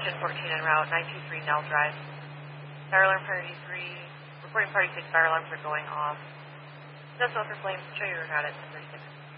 engine 14 en route, 923 Nell Drive. Fire alarm party 3, reporting party 6 fire alarms are going off. No smoke or flames, show your route at 1036.